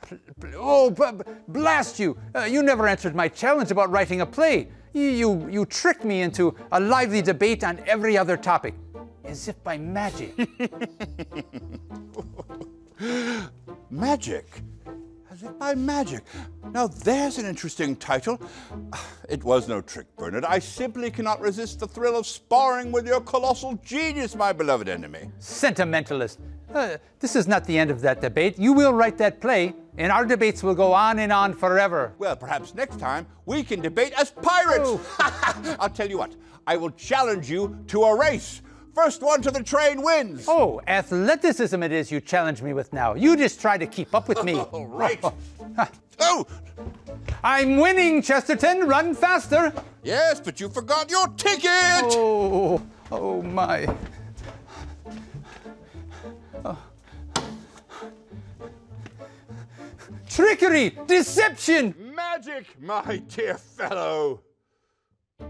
Blast you! You never answered my challenge about writing a play. You tricked me into a lively debate on every other topic, as if by magic. Magic? As if by magic. Now there's an interesting title. It was no trick, Bernard. I simply cannot resist the thrill of sparring with your colossal genius, my beloved enemy. Sentimentalist. This is not the end of that debate. You will write that play, and our debates will go on and on forever. Well, perhaps next time we can debate as pirates. Oh. I'll tell you what, I will challenge you to a race. First one to the train wins. Oh, athleticism it is you challenge me with now. You just try to keep up with me. All right. Oh! I'm winning, Chesterton. Run faster. Yes, but you forgot your ticket! Oh my. Oh. Trickery! Deception! Magic, my dear fellow!